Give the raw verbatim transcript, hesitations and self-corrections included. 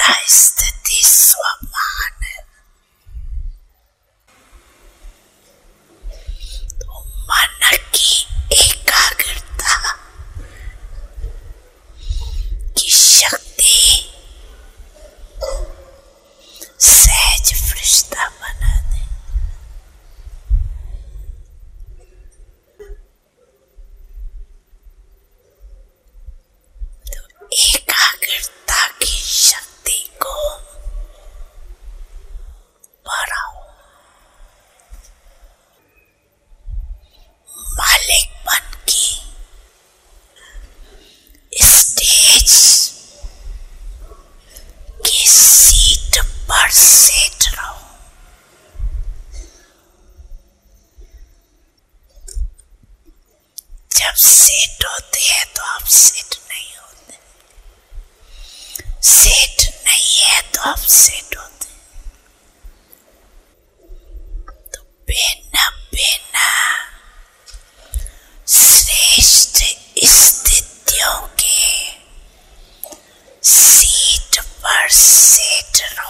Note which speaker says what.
Speaker 1: यथा स्थिति स्वमान। तो मन की एकाग्रता की शक्ति सहज फरिश्ता बना दे। तो एकाग्रता की शक्ति को बढ़ाओ। मालिकपन की स्टेज की सीट पर सेट रहो। जब सेट होते हैं तो आप सेट नहीं होते, सेट नहीं है तो आप सेट होते। तो बिना बिना श्रेष्ठ स्थितियों के सीट पर सेट रहो।